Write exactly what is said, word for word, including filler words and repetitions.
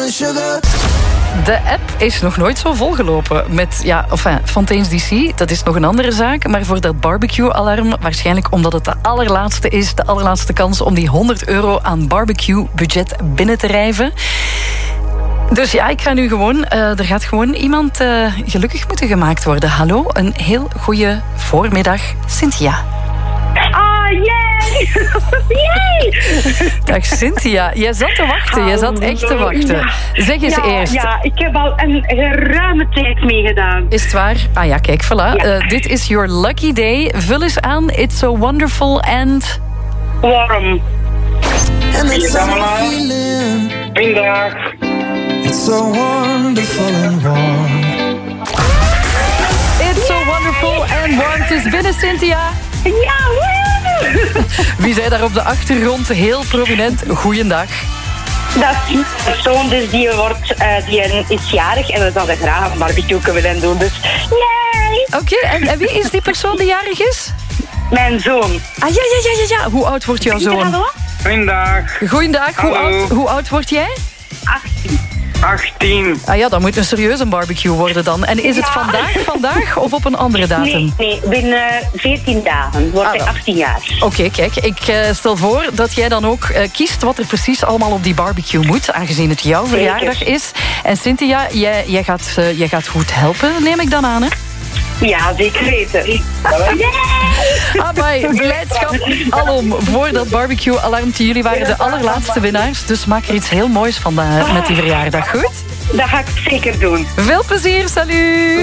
and sugar. De app is nog nooit zo volgelopen met, ja, enfin, Fontaine's D C, dat is nog een andere zaak, maar voor dat barbecue-alarm, waarschijnlijk omdat het de allerlaatste is, de allerlaatste kans om die honderd euro aan barbecue-budget binnen te rijven. Dus ja, ik ga nu gewoon, uh, er gaat gewoon iemand uh, gelukkig moeten gemaakt worden. Hallo, een heel goede voormiddag, Cynthia. Ah, yay! Yay! Dag Cynthia, jij zat te wachten, jij zat echt te wachten. Ja. Zeg eens ja, eerst. Ja, ik heb al een geruime tijd meegedaan. Is het waar? Ah ja, kijk, voilà. Ja. Uh, dit is your lucky day. Vul eens aan, it's so wonderful and... Warm. And it's summer feeling. Goeiedag. It's so wonderful and warm. It's so wonderful and warm. Het is binnen, Cynthia. Ja, woe! Wie zei daar op de achtergrond heel prominent goeiedag? Dat is mijn persoon, dus die, wordt, uh, die is jarig en we zouden graag een barbecue willen doen. Dus yay! Oké, okay, en, en wie is die persoon die jarig is? Mijn zoon. Ah ja, ja, ja, ja, ja. Hoe oud wordt jouw zoon? Goeiedag. Goeiedag, hoe Hallo. oud, hoe oud word jij? achttien. achttien. Ah ja, dat moet een serieuze barbecue worden dan. En is het Ja. vandaag, vandaag of op een andere datum? Nee, nee, binnen veertien dagen wordt Ah, hij wel. achttien jaar. Oké, okay, kijk, ik uh, stel voor dat jij dan ook uh, kiest wat er precies allemaal op die barbecue moet, aangezien het jouw Zeker. verjaardag is. En Cynthia, jij, jij, gaat, uh, jij gaat goed helpen, neem ik dan aan, hè? Ja, zeker weten. Amai, blijdschap alom voor dat barbecue-alarmtje. Jullie waren de allerlaatste winnaars, dus maak er iets heel moois van uh, met die verjaardag, goed? Dat ga ik zeker doen. Veel plezier, salut!